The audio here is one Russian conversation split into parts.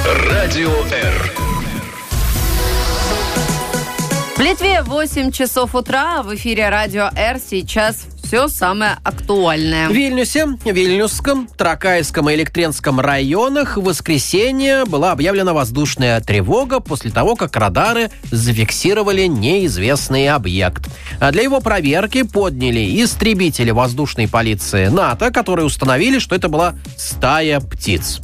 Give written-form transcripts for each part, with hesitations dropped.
Радио Р. В Литве 8 часов утра. В эфире Радио Р. Сейчас все самое актуальное. В Вильнюсе, Вильнюсском, Тракайском и Электренском районах в воскресенье была объявлена воздушная тревога после того, как радары зафиксировали неизвестный объект. А для его проверки подняли истребители воздушной полиции НАТО, которые установили, что это была стая птиц.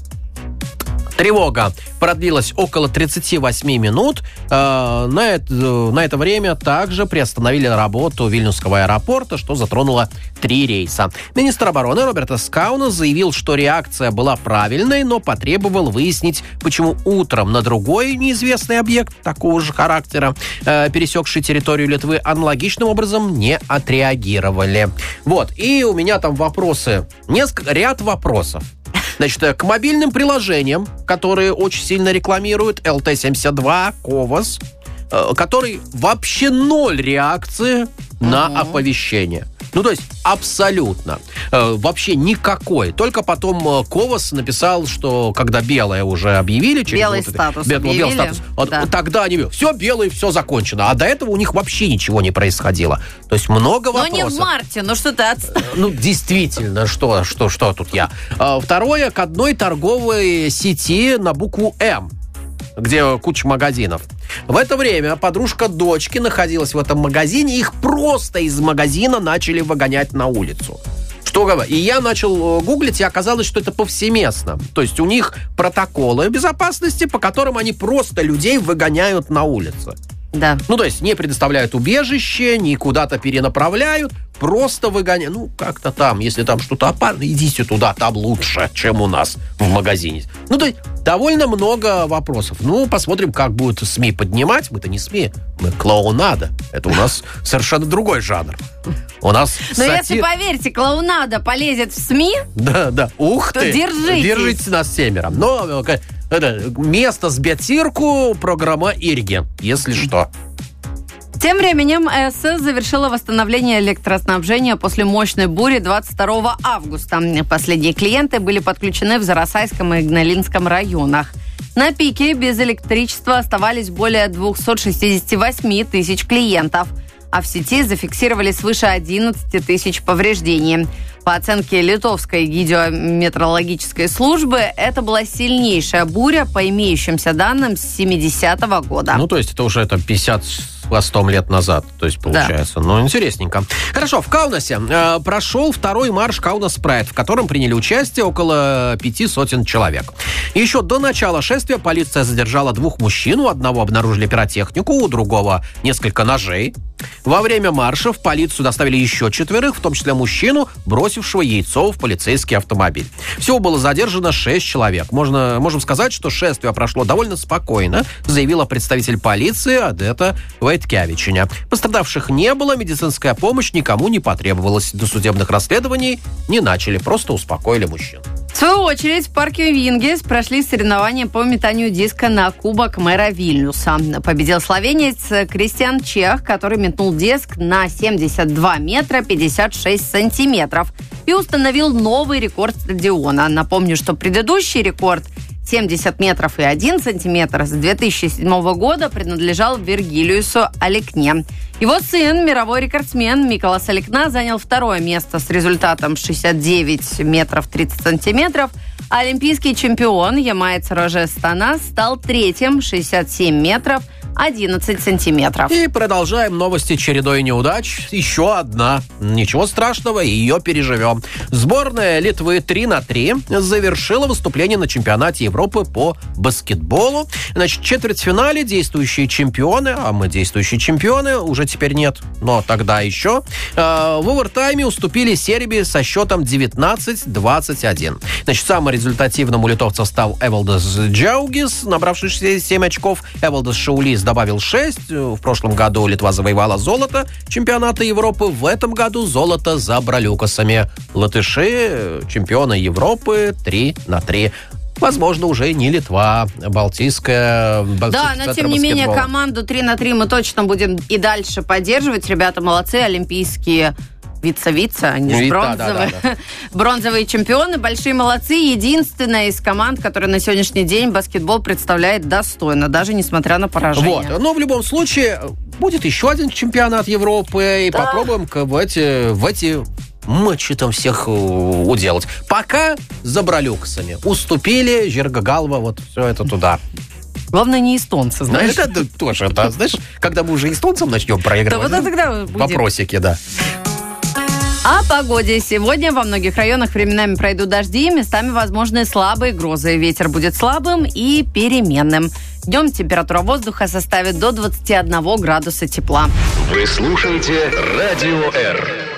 Тревога продлилась около 38 минут. На это время также приостановили работу Вильнюсского аэропорта, что затронуло 3 рейса. Министр обороны Робертас Каунас заявил, что реакция была правильной, но потребовал выяснить, почему утром на другой неизвестный объект такого же характера, пересекший территорию Литвы, аналогичным образом не отреагировали. Вот. И у меня там вопросы. Ряд вопросов. Значит, к мобильным приложениям, которые очень сильно рекламируют, ЛТ-72, Ковас, который вообще 0 реакции на оповещение. Ну, то есть абсолютно. Вообще никакой. Только потом Ковас написал, что когда белое уже объявили... Белый статус объявили. Белый статус. Да. Тогда они... Все белое, все закончено. А до этого у них вообще ничего не происходило. То есть много вопросов. Но не в марте. Ну, что ты отстал? Ну, действительно, что тут я? Второе, к одной торговой сети на букву «М», где куча магазинов. В это время подружка дочки находилась в этом магазине, их просто из магазина начали выгонять на улицу. И я начал гуглить, и оказалось, что это повсеместно. То есть у них протоколы безопасности, по которым они просто людей выгоняют на улицу. Да. Ну, то есть не предоставляют убежище, не куда-то перенаправляют, просто выгоняют. Ну, как-то там, если там что-то опасно, идите туда, там лучше, чем у нас в магазине. Ну, то есть довольно много вопросов. Ну, посмотрим, как будут СМИ поднимать. Мы-то не СМИ, мы клоунада. Это у нас совершенно другой жанр. У нас Но если, поверьте, клоунада полезет в СМИ, да. Ух то ты! Держите нас семером. Но место с бетирку, программа Ирги, если что. Тем временем ЭСС завершила восстановление электроснабжения после мощной бури 22 августа. Последние клиенты были подключены в Зарасайском и Игналинском районах. На пике без электричества оставались более 268 тысяч клиентов, а в сети зафиксировали свыше 11 тысяч повреждений. По оценке литовской гидрометеорологической службы, это была сильнейшая буря по имеющимся данным с 70-го года. Ну, то есть это уже 50 с хвостом лет назад, то есть получается. Да. Ну, интересненько. Хорошо, в Каунасе прошел второй марш Каунас Прайд, в котором приняли участие около 500 человек. Еще до начала шествия полиция задержала 2 мужчин, у одного обнаружили пиротехнику, у другого несколько ножей. Во время марша в полицию доставили еще 4, в том числе мужчину, бросившего яйцо в полицейский автомобиль. Всего было задержано 6 человек. Можем сказать, что шествие прошло довольно спокойно, заявила представитель полиции Адета Вайткевичиня. Пострадавших не было, медицинская помощь никому не потребовалась. Досудебных расследований не начали, просто успокоили мужчин. В свою очередь, в парке Вингес прошли соревнования по метанию диска на кубок мэра Вильнюса. Победил словенец Кристиан Чех, который метнул диск на 72 метра 56 сантиметров и установил новый рекорд стадиона. Напомню, что предыдущий рекорд 70 метров и 1 сантиметр с 2007 года принадлежал Вергилиусу Аликне. Его сын, мировой рекордсмен Миколас Аликна, занял 2 место с результатом 69 метров 30 сантиметров, а олимпийский чемпион ямаец Роже Станас стал 3-м, 67 метров 11 сантиметров. И продолжаем новости чередой неудач. Еще одна. Ничего страшного, ее переживем. Сборная Литвы 3-3 завершила выступление на чемпионате Европы по баскетболу. Значит, в четвертьфинале действующие чемпионы, а мы действующие чемпионы, уже теперь нет, но тогда еще, в овертайме уступили Сербии со счетом 19-21. Значит, самым результативным у литовцев стал Эвалдас Джаугис, набравший 67 очков. Эвалдас Шаулис добавил 6. В прошлом году Литва завоевала золото чемпионата Европы. В этом году золото за бралюкасами. Латыши, чемпионы Европы 3-3. Возможно, уже не Литва, Балтийская. Да, но тем не менее команду 3-3 мы точно будем и дальше поддерживать. Ребята молодцы, олимпийские Они же бронзовые. Да. Бронзовые чемпионы, большие молодцы. Единственная из команд, которая на сегодняшний день баскетбол представляет достойно, даже несмотря на поражение. Вот. Но в любом случае будет еще один чемпионат Европы, и попробуем в эти матчи там всех уделать. Пока за бралюксами. Уступили Жиргагалва, вот все это туда. Главное, не эстонцы, знаешь. Это тоже, да, знаешь, когда мы уже эстонцам начнем проигрывать. Да, вот тогда вопросики, да. О погоде. Сегодня во многих районах временами пройдут дожди, местами возможны слабые грозы. Ветер будет слабым и переменным. Днем температура воздуха составит до 21 градуса тепла. Вы слушаете Радио Р.